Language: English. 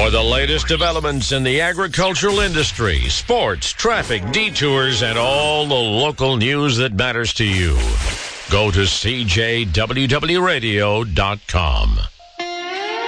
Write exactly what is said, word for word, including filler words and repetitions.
For the latest developments in the agricultural industry, sports, traffic, detours, and all the local news that matters to you, go to C J W W radio dot com.